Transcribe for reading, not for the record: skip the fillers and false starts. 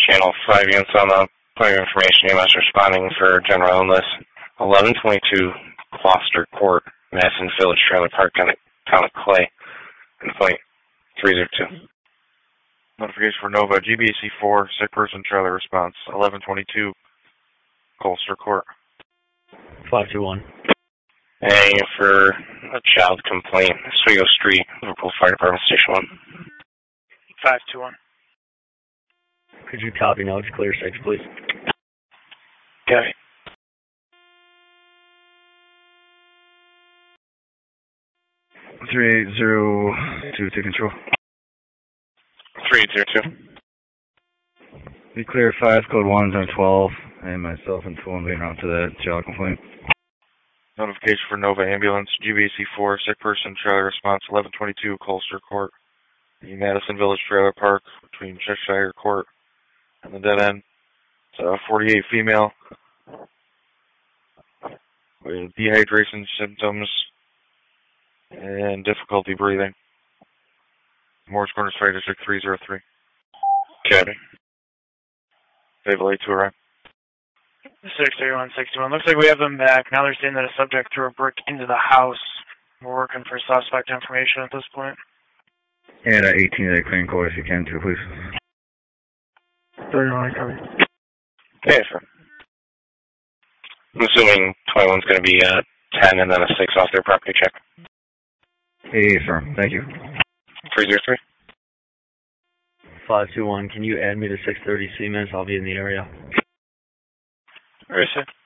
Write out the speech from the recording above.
Channel 5 units on the point of information. EMS responding for general illness. 1122 Gloucester Court, Madison Village Trailer Park, Town of Clay. And point 302. Notification for Nova, GBC 4, sick person trailer response, 1122 Gloucester Court. 521. And for a child complaint, Oswego Street, Liverpool Fire Department, Station 1. 521. Could you copy now? It's clear 6, please. Okay. Three 380 to control. 302. Be clear 5, code 1 on 12, and myself and phone being around to that child complaint. Notification for Nova Ambulance, GBC 4, sick person trailer response, 1122 Gloucester Court. The Madison Village Trailer Park between Cheshire Court and the dead end. It's a 48 female with dehydration symptoms and difficulty breathing. Morris Corners Fire District 303. Okay. Favorite 8 to arrive. 63161. Looks like we have them back. Now they're saying that a subject threw a brick into the house. We're working for suspect information at this point. And 18 of that clean code if you can too, please. 31, copy. Okay, sir. I'm assuming 21's going to be a 10 and then a 6 off their property check. Hey, sir. Thank you. 303. 521. Can you add me to 630 Siemens? I'll be in the area. Where is it?